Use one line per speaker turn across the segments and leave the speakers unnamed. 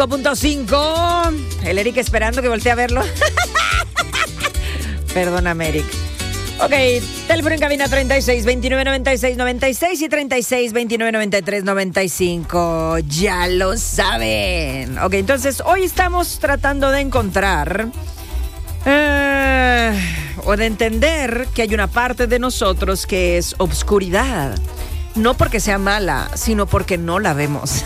5.5. El Eric esperando que voltee a verlo. Perdóname, Eric. Ok, teléfono en cabina 36 29 96 96 y 36 29 93 95. Ya lo saben. Ok, entonces hoy estamos tratando de encontrar o de entender que hay una parte de nosotros que es obscuridad. No porque sea mala, sino porque no la vemos.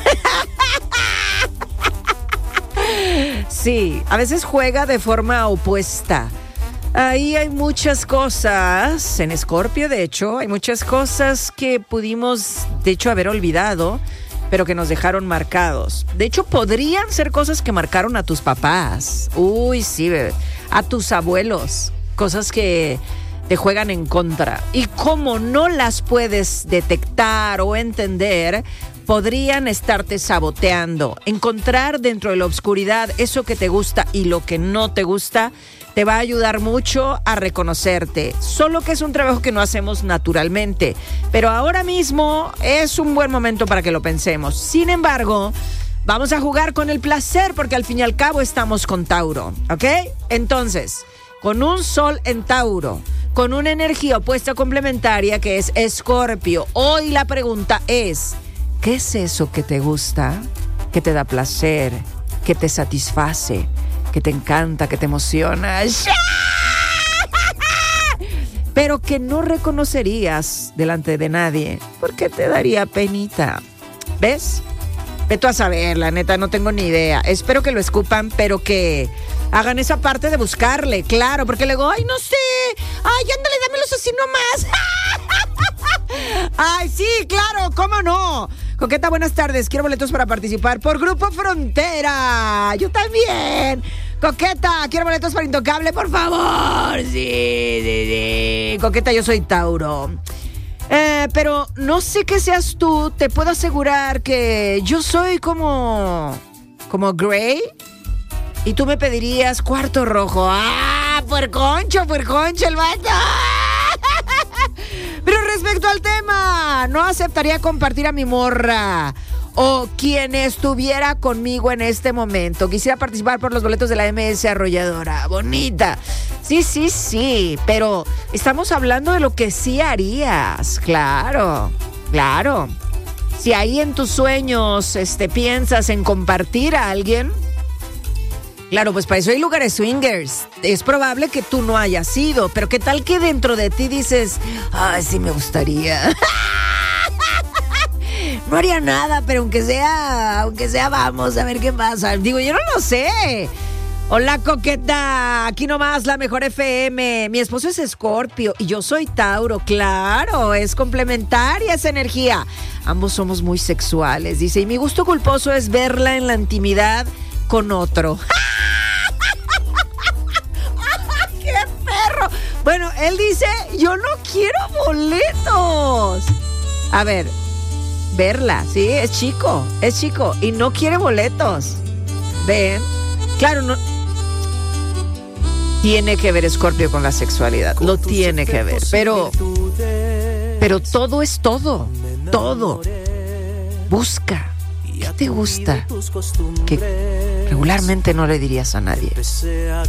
Sí, a veces juega de forma opuesta. Ahí hay muchas cosas, en Escorpio de hecho, hay muchas cosas que pudimos de hecho haber olvidado, pero que nos dejaron marcados. De hecho, podrían ser cosas que marcaron a tus papás. Uy, sí, bebé. A tus abuelos. Cosas que te juegan en contra. Y como no las puedes detectar o entender, podrían estarte saboteando. Encontrar dentro de la oscuridad eso que te gusta y lo que no te gusta te va a ayudar mucho a reconocerte. Solo que es un trabajo que no hacemos naturalmente. Pero ahora mismo es un buen momento para que lo pensemos. Sin embargo, vamos a jugar con el placer porque al fin y al cabo estamos con Tauro, ¿ok? Entonces, con un sol en Tauro, con una energía opuesta complementaria que es Escorpio, hoy la pregunta es, ¿qué es eso que te gusta, que te da placer, que te satisface, que te encanta, que te emociona, pero que no reconocerías delante de nadie porque te daría penita? ¿Ves? Ve tú a saber, la neta, no tengo ni idea. Espero que lo escupan, pero que hagan esa parte de buscarle, claro, porque luego, ay, no sé, ay, ándale, dámelos así nomás. Ay, sí, claro, ¿cómo no? Coqueta, buenas tardes, quiero boletos para participar por Grupo Frontera. Yo también. Coqueta, quiero boletos para Intocable, por favor. Sí. Coqueta, yo soy Tauro. Pero no sé qué seas tú, te puedo asegurar que yo soy como Grey y tú me pedirías cuarto rojo. ¡Ah! Puerconcho el vato. Pero respecto al tema, no aceptaría compartir a mi morra o quien estuviera conmigo en este momento. Quisiera participar por los boletos de la MS Arrolladora. Bonita. Sí, pero estamos hablando de lo que sí harías. Claro. Si ahí en tus sueños piensas en compartir a alguien, claro, pues para eso hay lugares swingers. Es probable que tú no hayas ido, pero ¿qué tal que dentro de ti dices, ay, sí me gustaría? No haría nada, pero aunque sea, vamos a ver qué pasa. Digo, yo no lo sé. Hola, Coqueta, aquí nomás la mejor FM. Mi esposo es Escorpio y yo soy Tauro. Claro, es complementaria esa energía. Ambos somos muy sexuales, dice, y mi gusto culposo es verla en la intimidad con otro. ¡Qué perro! Bueno, él dice, yo no quiero boletos. A ver, verla, sí, es chico y no quiere boletos. ¿Ven? Claro, no tiene que ver Escorpio con la sexualidad, lo tiene que ver, pero todo es todo. Busca, ¿qué te gusta? Que regularmente no le dirías a nadie.